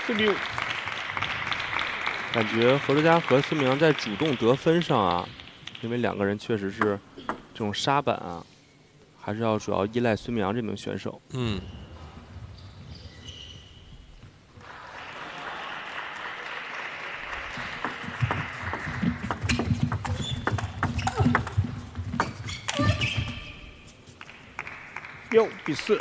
4比5。 感觉何卓佳和孙明阳在主动得分上啊，因为两个人确实是这种杀板啊，还是要主要依赖孙明阳这名选手。 嗯。 6比4。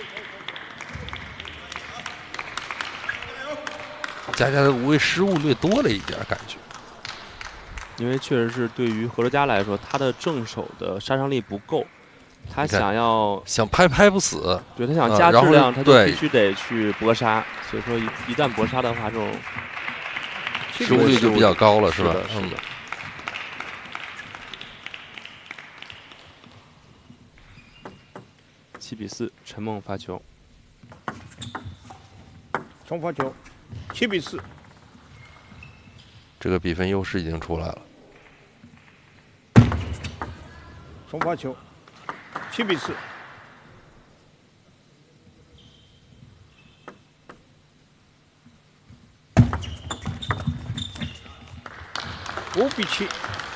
佳佳的无谓失误略多了一点，感觉。 因为确实是对于何卓佳来说，他的正手的杀伤力不够，他想拍不死， 对他想加质量，他就对必须得去搏杀。所以说一旦搏杀的话，这种失误率就比较高了，是吧？ 是的。7比4，陈梦发球。 重发球，7比4。 这个比分优势已经出来了。 重发球，7比4。5比7。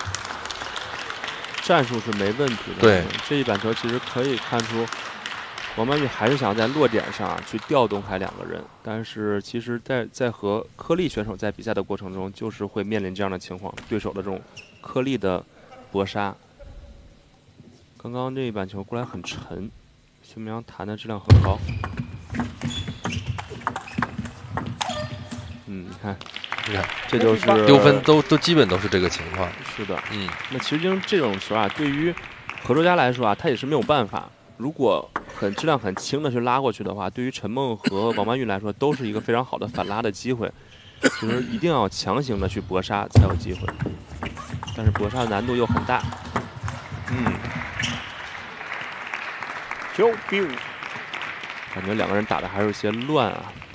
战术是没问题的。 对， 这一板球其实可以看出，王曼玉还是想在落点上去调动开两个人，但是其实在和颗粒选手在比赛的过程中，就是会面临这样的情况，对手的这种颗粒的搏杀。刚刚这一板球过来很沉，孙明阳弹的质量很高。你看，这就是丢分都基本都是这个情况。 是的，那其实这种球啊，对于何卓佳来说啊，他也是没有办法。如果质量很轻的去拉过去的话，对于陈梦和王曼玉来说，都是一个非常好的反拉的机会。就是一定要强行的去搏杀才有机会，但是搏杀的难度又很大。 9比5。 感觉两个人打的还是有些乱啊。